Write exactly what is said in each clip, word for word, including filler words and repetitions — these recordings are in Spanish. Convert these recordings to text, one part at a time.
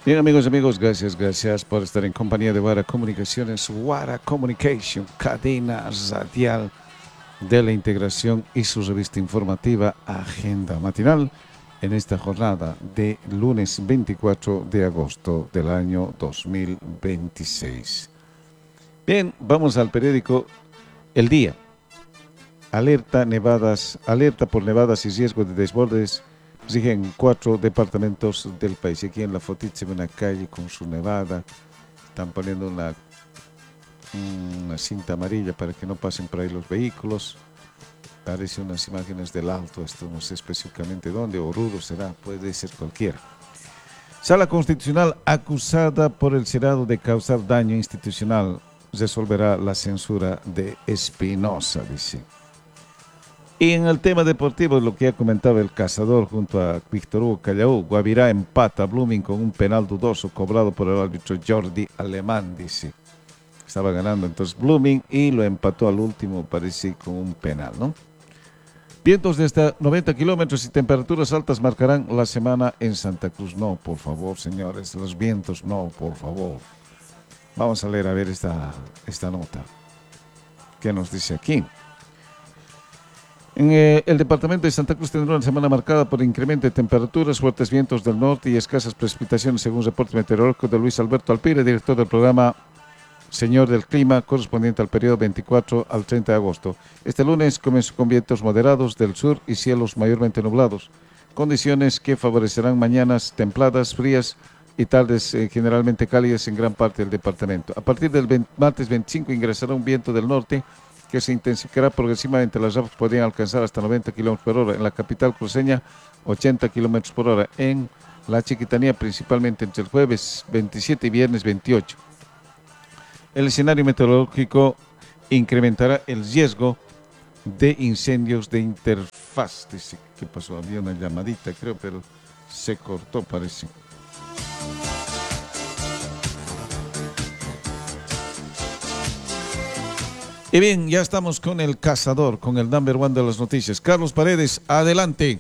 Bien, amigos y amigos, gracias, gracias por estar en compañía de Wara Comunicaciones, Wara Communication, cadena radial de la integración y su revista informativa Agenda Matinal en esta jornada de lunes veinticuatro de agosto del año dos mil veintiséis. Bien, vamos al periódico El Día. Alerta nevadas, alerta por nevadas y riesgo de desbordes rigen cuatro departamentos del país. Aquí en la fotito se ve una calle con su nevada. Están poniendo una, una cinta amarilla para que no pasen por ahí los vehículos. Parece unas imágenes del Alto, esto no sé específicamente dónde, Oruro será, puede ser cualquiera. Sala Constitucional acusada por el Senado de causar daño institucional. Resolverá la censura de Espinosa, dice. Y en el tema deportivo, lo que ha comentado el Cazador junto a Víctor Hugo Callao, Guavirá empata a Blooming con un penal dudoso cobrado por el árbitro Jordi Alemán, dice. Estaba ganando entonces Blooming y lo empató al último, parece, con un penal, ¿no? Vientos de hasta noventa kilómetros y temperaturas altas marcarán la semana en Santa Cruz. No, por favor, señores, los vientos, no, por favor. Vamos a leer a ver esta, esta nota. ¿Qué nos dice aquí? En eh, el departamento de Santa Cruz tendrá una semana marcada por incremento de temperaturas, fuertes vientos del norte y escasas precipitaciones, según reporte meteorológico de Luis Alberto Alpire, director del programa Señor del Clima, correspondiente al periodo veinticuatro al treinta de agosto. Este lunes comenzó con vientos moderados del sur y cielos mayormente nublados, condiciones que favorecerán mañanas templadas, frías y tardes eh, generalmente cálidas en gran parte del departamento. A partir del veinte, martes veinticinco ingresará un viento del norte que se intensificará progresivamente. Las ráfagas podrían alcanzar hasta noventa kilómetros por hora. En la capital cruceña, ochenta kilómetros por hora. En la Chiquitanía, principalmente entre el jueves veintisiete y viernes veintiocho. El escenario meteorológico incrementará el riesgo de incendios de interfaz. Dice, ¿qué pasó? Había una llamadita, creo, pero se cortó, parece. Y bien, ya estamos con el Cazador, con el number one de las noticias. Carlos Paredes, adelante.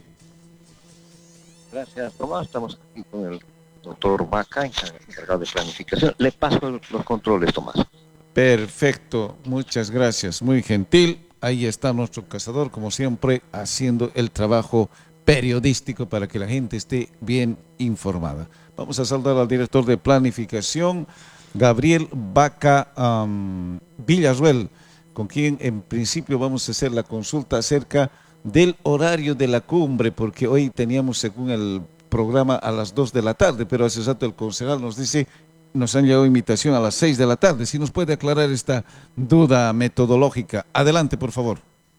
Gracias, Tomás. Estamos aquí con el doctor Vaca, encargado de planificación. Le paso los controles, Tomás. Perfecto, muchas gracias, muy gentil. Ahí está nuestro Cazador, como siempre, haciendo el trabajo periodístico para que la gente esté bien informada. Vamos a saludar al director de planificación, Gabriel Vaca um, Villarruel, con quien en principio vamos a hacer la consulta acerca del horario de la cumbre, porque hoy teníamos según el programa a las dos de la tarde, pero hace rato el concejal nos dice, nos han llegado invitación a las seis de la tarde. Si nos puede aclarar esta duda metodológica. Adelante, por favor.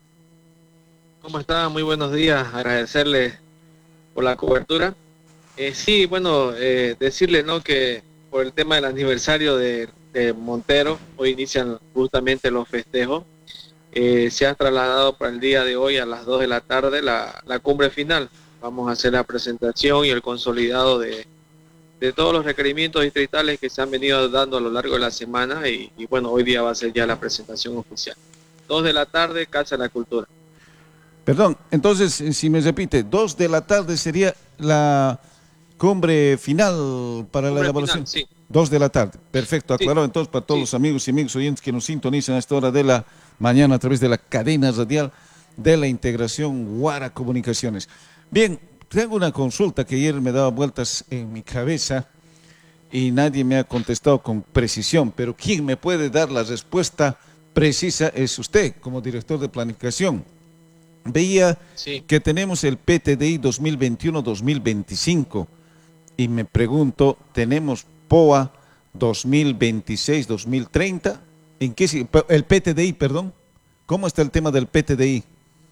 ¿Cómo está? Muy buenos días. Agradecerle por la cobertura. Eh, sí, bueno, eh, decirle, ¿no?, que por el tema del aniversario de, de Montero, hoy inician justamente los festejos. Eh, se ha trasladado para el día de hoy a las dos de la tarde la, la cumbre final. Vamos a hacer la presentación y el consolidado de, de todos los requerimientos distritales que se han venido dando a lo largo de la semana y, y bueno, hoy día va a ser ya la presentación oficial. Dos de la tarde, Casa de la Cultura. Perdón, entonces, si me repite, dos de la tarde sería la cumbre final para cumbre la elaboración. Final, sí. Dos de la tarde, perfecto, aclarado. Sí. Entonces, para todos sí. los amigos y amigos oyentes que nos sintonizan a esta hora de la mañana a través de la cadena radial de la integración Wara Comunicaciones. Bien, tengo una consulta que ayer me daba vueltas en mi cabeza y nadie me ha contestado con precisión, pero quien me puede dar la respuesta precisa es usted, como director de planificación. Veía sí. que tenemos el P T D I dos mil veintiuno dos mil veinticinco y me pregunto, ¿tenemos P O A dos mil veintiséis dos mil treinta? ¿En qué el P T D I, perdón? ¿Cómo está el tema del P T D I?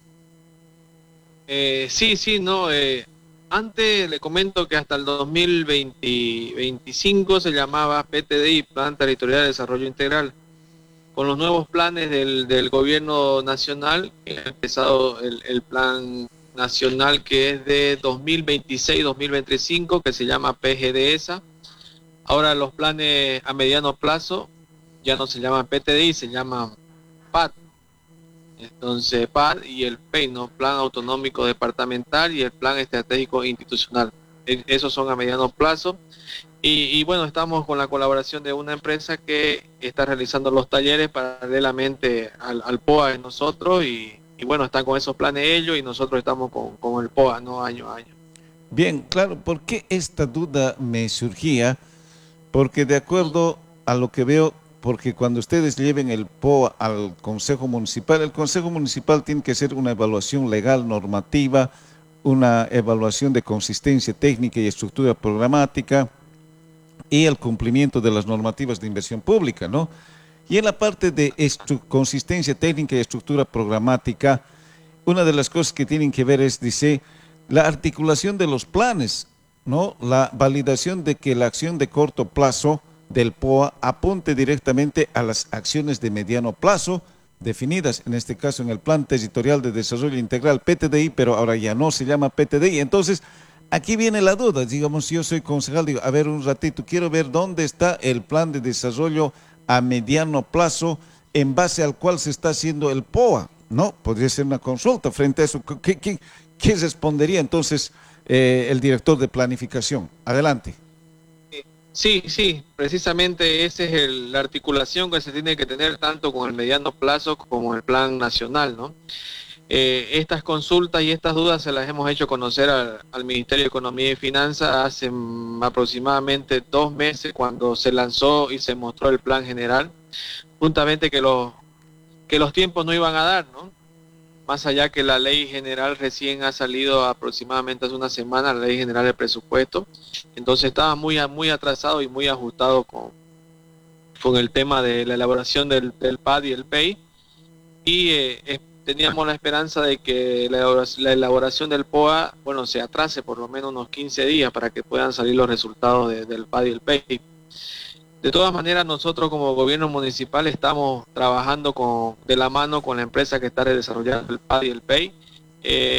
Eh, sí, sí, no. Eh, antes le comento que hasta el dos mil veinte, veinticinco se llamaba P T D I, Plan Territorial de Desarrollo Integral. Con los nuevos planes del, del gobierno nacional, que ha empezado el, el plan nacional que es de dos mil veintiséis dos mil veinticinco, que se llama P G D E S A. Ahora los planes a mediano plazo ya no se llaman P T D I, se llaman P A D. Entonces, P A D y el P E I, ¿no? Plan Autonómico Departamental y el Plan Estratégico Institucional. Esos son a mediano plazo. Y, y bueno, estamos con la colaboración de una empresa que está realizando los talleres paralelamente al, al P O A de nosotros y, y bueno, están con esos planes ellos y nosotros estamos con, con el P O A, ¿no? Año a año. Bien, claro, ¿por qué esta duda me surgía? Porque de acuerdo a lo que veo, porque cuando ustedes lleven el P O A al Consejo Municipal, el Consejo Municipal tiene que hacer una evaluación legal, normativa, una evaluación de consistencia técnica y estructura programática, y el cumplimiento de las normativas de inversión pública, ¿no? Y en la parte de consistencia técnica y estructura programática, una de las cosas que tienen que ver es, dice, la articulación de los planes, ¿no? La validación de que la acción de corto plazo del P O A apunte directamente a las acciones de mediano plazo definidas, en este caso en el Plan Territorial de Desarrollo Integral, P T D I, pero ahora ya no se llama P T D I. Entonces, aquí viene la duda, digamos, si yo soy concejal, digo, a ver un ratito, quiero ver dónde está el plan de desarrollo a mediano plazo en base al cual se está haciendo el P O A, ¿no? Podría ser una consulta frente a eso. ¿Qué, qué, qué respondería entonces eh, el director de planificación? Adelante. Sí, sí, precisamente esa es el, la articulación que se tiene que tener tanto con el mediano plazo como el plan nacional, ¿no? Eh, estas consultas y estas dudas se las hemos hecho conocer al, al Ministerio de Economía y Finanzas hace mm, aproximadamente dos meses cuando se lanzó y se mostró el plan general, juntamente que los, que los tiempos no iban a dar, ¿no? Más allá que la ley general recién ha salido aproximadamente hace una semana, la ley general del presupuesto, entonces estaba muy, muy atrasado y muy ajustado con, con el tema de la elaboración del, del P A D y el P E I, y eh, teníamos la esperanza de que la elaboración, la elaboración del P O A, bueno, se atrase por lo menos unos quince días para que puedan salir los resultados de, del P A D y el P E I. De todas maneras, nosotros como gobierno municipal estamos trabajando con, de la mano con la empresa que está desarrollando el P A D y el P E I. Eh,